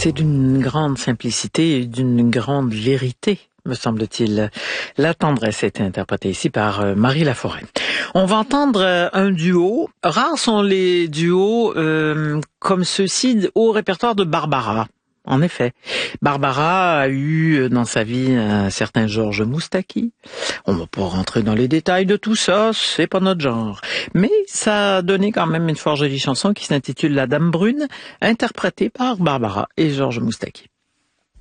C'est d'une grande simplicité et d'une grande vérité, me semble-t-il. La tendresse a été interprétée ici par Marie Laforêt. On va entendre un duo. Rares sont les duos comme ceux-ci au répertoire de Barbara. En effet, Barbara a eu dans sa vie un certain Georges Moustaki. On va pas rentrer dans les détails de tout ça, c'est pas notre genre. Mais ça a donné quand même une fort jolie chanson qui s'intitule La Dame Brune, interprétée par Barbara et Georges Moustaki.